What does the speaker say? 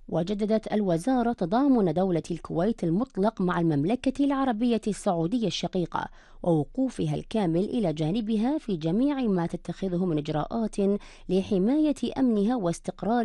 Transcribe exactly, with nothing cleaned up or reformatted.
وجددت الوزارة تضامن دولة الكويت المطلق مع المملكة العربية السعودية الشقيقة، ووقوفها الكامل إلى جانبها في جميع ما تتخذه من إجراءات لحماية أمنها واستقرارها